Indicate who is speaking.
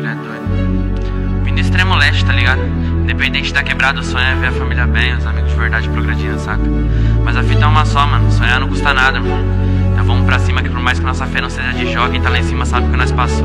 Speaker 1: bagulho é doido. Vim do extremo leste, tá ligado? Independente da quebrada, o sonho é ver a família bem, os amigos de verdade progredindo, saca? Mas a fita é uma só, mano. Sonhar não custa nada, mano. Então vamos pra cima que por mais que nossa fé não seja de jogo, quem tá lá em cima sabe o que nós passou.